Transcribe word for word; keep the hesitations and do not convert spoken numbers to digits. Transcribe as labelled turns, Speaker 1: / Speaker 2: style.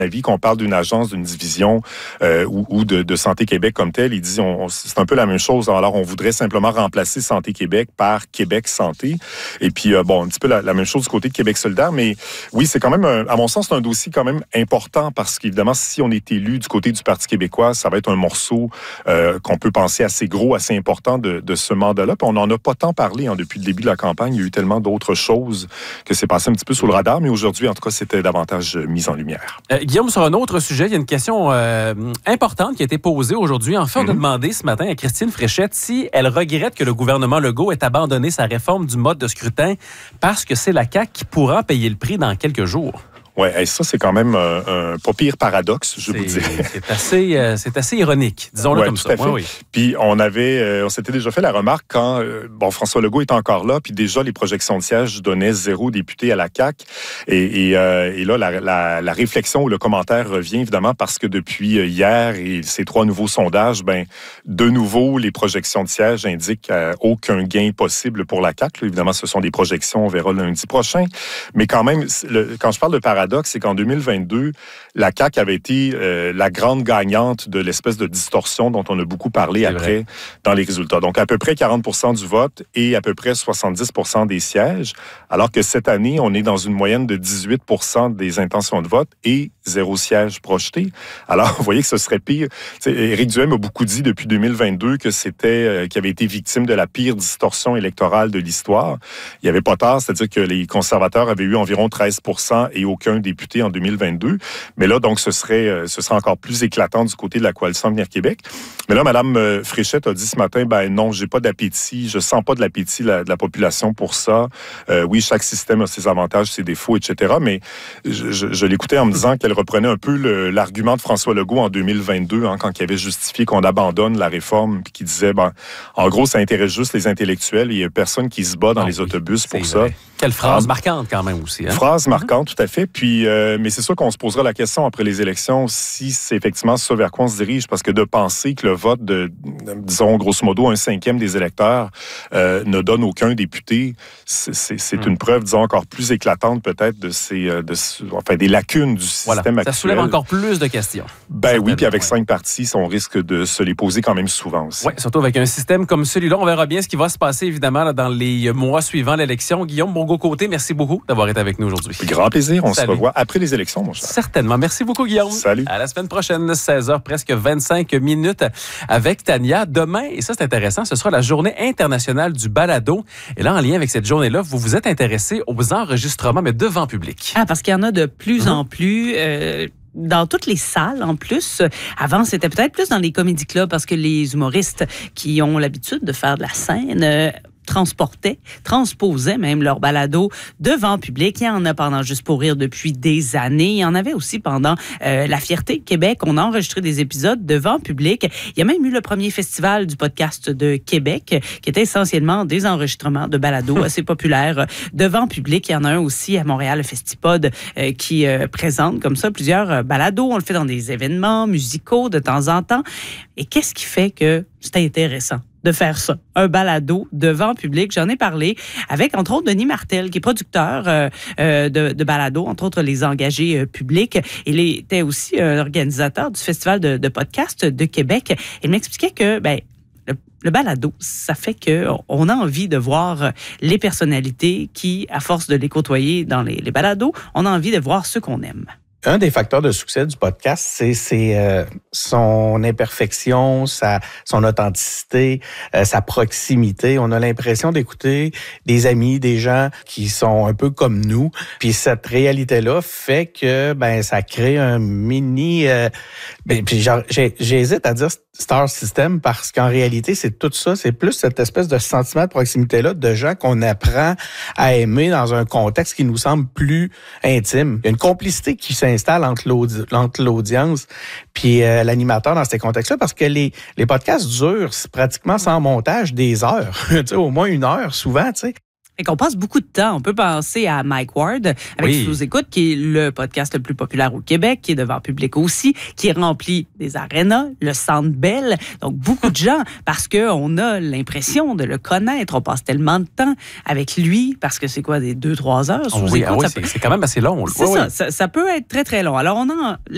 Speaker 1: avis, qu'on parle d'une agence, d'une division euh, ou, ou de, de Santé Québec comme telle, il dit on, on, c'est un peu la même chose. Alors, on voudrait simplement remplacer Santé Québec par Québec Santé. Et puis, euh, bon, un petit peu la, la même chose du côté de Québec solidaire. Mais oui, c'est quand même, un, à mon sens, c'est un dossier quand même important parce qu'évidemment, si on est élu du côté du Parti québécois, ça va être un morceau euh, qu'on peut penser assez gros, assez important de, de ce mandat-là. Puis on n'en a pas tant parlé hein, depuis le début de la campagne. Il y a eu tellement d'autres choses que c'est passé un petit peu sous le radar. Mais aujourd'hui, en tout cas, c'était davantage mis en lumière.
Speaker 2: Euh, Guillaume, sur un autre sujet, il y a une question euh, importante qui a été posée aujourd'hui. En fait, on a
Speaker 1: Mm-hmm.
Speaker 2: demandé ce matin à Christine Fréchette si elle regrette que le gouvernement Legault ait abandonné sa réforme du mode de scrutin parce que c'est la C A Q qui pourra payer le prix dans quelques jours.
Speaker 1: Oui, ça, c'est quand même un, un pas pire paradoxe, je
Speaker 2: c'est,
Speaker 1: vous dirais.
Speaker 2: C'est assez, euh, c'est assez ironique, disons-le
Speaker 1: ouais,
Speaker 2: comme
Speaker 1: tout
Speaker 2: ça.
Speaker 1: À fait.
Speaker 2: Ouais, oui.
Speaker 1: Puis on avait, euh, on s'était déjà fait la remarque quand, euh, bon, François Legault est encore là, puis déjà les projections de sièges donnaient zéro député à la C A Q. Et, et, euh, et là, la, la, la réflexion ou le commentaire revient évidemment parce que depuis hier et ces trois nouveaux sondages, ben, de nouveau, les projections de sièges indiquent euh, aucun gain possible pour la C A Q. Là, évidemment, ce sont des projections, on verra lundi prochain. Mais quand même, le, quand je parle de paradoxe, c'est qu'en deux mille vingt-deux, la C A Q avait été euh, la grande gagnante de l'espèce de distorsion dont on a beaucoup parlé
Speaker 2: c'est
Speaker 1: après
Speaker 2: vrai.
Speaker 1: Dans les résultats. Donc, à peu près quarante pour cent du vote et à peu près soixante-dix pour cent des sièges, alors que cette année, on est dans une moyenne de dix-huit pour cent des intentions de vote et zéro siège projeté. Alors, vous voyez que ce serait pire. T'sais, Éric Duhaime a beaucoup dit depuis deux mille vingt-deux que c'était, euh, qu'il avait été victime de la pire distorsion électorale de l'histoire. Il n'y avait pas tard, c'est-à-dire que les conservateurs avaient eu environ treize pour cent et aucun député en deux mille vingt-deux. Mais là, donc, ce serait, euh, ce serait encore plus éclatant du côté de la Coalition Avenir Québec. Mais là, Mme Fréchette a dit ce matin, ben non, j'ai pas d'appétit, je sens pas de l'appétit de la, de la population pour ça. Euh, oui, chaque système a ses avantages, ses défauts, et cetera. Mais je, je, je l'écoutais en me disant qu'elle reprenait un peu le, l'argument de François Legault en deux mille vingt-deux, hein, quand il avait justifié qu'on abandonne la réforme, puis qu'il disait, ben, en gros, ça intéresse juste les intellectuels, il y a personne qui se bat dans
Speaker 2: oh,
Speaker 1: les
Speaker 2: oui,
Speaker 1: autobus pour
Speaker 2: vrai.
Speaker 1: ça.
Speaker 2: Quelle phrase
Speaker 1: Ah,
Speaker 2: marquante quand même aussi. Hein?
Speaker 1: Phrase marquante, mm-hmm. tout à fait. Puis, euh, mais c'est sûr qu'on se posera la question après les élections si c'est effectivement ça vers quoi on se dirige, parce que de penser que le vote de, disons, grosso modo, un cinquième des électeurs euh, ne donne aucun député, c'est, c'est, c'est mm. une preuve, disons, encore plus éclatante peut-être de ces, de, enfin, des lacunes du système
Speaker 2: voilà.
Speaker 1: actuel.
Speaker 2: Ça soulève encore plus de questions.
Speaker 1: Ben oui, puis avec ouais. cinq partis, on risque de se les poser quand même souvent aussi.
Speaker 2: Oui, surtout avec un système comme celui-là. On verra bien ce qui va se passer, évidemment, là, dans les mois suivants l'élection. Guillaume Bongo-Côté, merci beaucoup d'avoir été avec nous aujourd'hui.
Speaker 1: Grand plaisir. On
Speaker 2: Salut.
Speaker 1: se revoit après les élections, mon cher.
Speaker 2: Certainement. Merci beaucoup, Guillaume.
Speaker 1: Salut.
Speaker 2: À la semaine prochaine, seize heures, presque vingt-cinq minutes avec Tania. Demain, et ça, c'est intéressant, ce sera la journée internationale du balado. Et là, en lien avec cette journée-là, vous vous êtes intéressé aux enregistrements, mais devant public.
Speaker 3: Ah, parce qu'il y en a de plus mmh. en plus... Euh... Dans toutes les salles, en plus. Avant, c'était peut-être plus dans les comédie clubs parce que les humoristes qui ont l'habitude de faire de la scène euh, transportaient, transposaient même leur balado devant public. Il y en a pendant Juste pour rire depuis des années. Il y en avait aussi pendant euh, La Fierté Québec. On a enregistré des épisodes devant public. Il y a même eu le premier festival du podcast de Québec qui était essentiellement des enregistrements de balado assez populaires devant public. Il y en a un aussi à Montréal, le Festipod, euh, qui euh, présente comme ça plusieurs euh, balados. On le fait dans des événements musicaux de temps en temps. Et qu'est-ce qui fait que c'est intéressant de faire ça, un balado devant public? J'en ai parlé avec, entre autres, Denis Martel, qui est producteur euh, euh, de, de balado, entre autres les engagés euh, publics. Il était aussi un organisateur du Festival de, de podcast de Québec. Il m'expliquait que, ben, le, le balado, ça fait qu'on a envie de voir les personnalités qui, à force de les côtoyer dans les, les balados, on a envie de voir ceux qu'on aime.
Speaker 4: Un des facteurs de succès du podcast, c'est, c'est euh, son imperfection, sa, son authenticité, euh, sa proximité. On a l'impression d'écouter des amis, des gens qui sont un peu comme nous. Puis cette réalité-là fait que ben ça crée un mini... Euh, ben, puis genre, j'ai, j'hésite à dire star system parce qu'en réalité, c'est tout ça. C'est plus cette espèce de sentiment de proximité-là de gens qu'on apprend à aimer dans un contexte qui nous semble plus intime. Il y a une complicité qui s'installe entre, l'audi- entre l'audience puis euh, l'animateur dans ces contextes-là parce que les, les podcasts durent pratiquement sans montage des heures. Tu sais, au moins une heure souvent, tu sais.
Speaker 3: Et qu'on passe beaucoup de temps. On peut penser à Mike Ward, avec
Speaker 2: oui.
Speaker 3: Sous-écoute, qui est le podcast le plus populaire au Québec, qui est devant public aussi, qui remplit des arénas, le Centre Bell. Donc, beaucoup de gens, parce qu'on a l'impression de le connaître. On passe tellement de temps avec lui, parce que c'est quoi, des deux, trois heures?
Speaker 2: Oh, oui, ah oui, c'est, peut... c'est quand même assez long.
Speaker 3: C'est
Speaker 2: oui,
Speaker 3: ça,
Speaker 2: oui.
Speaker 3: ça, ça peut être très, très long. Alors, on a